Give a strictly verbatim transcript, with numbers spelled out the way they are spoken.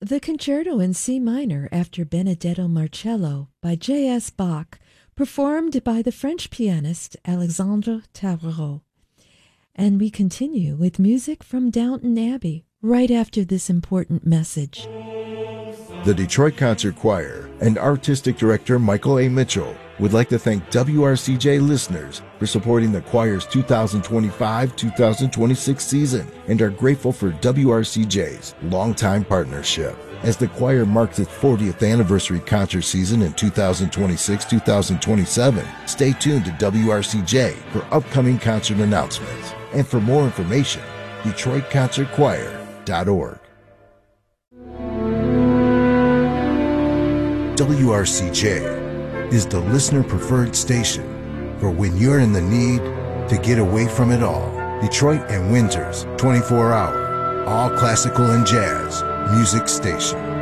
The Concerto in C minor after Benedetto Marcello by J S Bach, performed by the French pianist Alexandre Tararot. And we continue with music from Downton Abbey right after this important message. The Detroit Concert Choir and Artistic Director Michael A. Mitchell would like to thank W R C J listeners for supporting the choir's two thousand twenty-five two thousand twenty-six season and are grateful for W R C J's longtime partnership. As the choir marks its fortieth anniversary concert season in two thousand twenty-six two thousand twenty-seven, stay tuned to W R C J for upcoming concert announcements. And for more information, Detroit Concert Choir dot org. W R C J is the listener-preferred station for when you're in the need to get away from it all. Detroit and Windsor's twenty-four hour, all classical and jazz music station.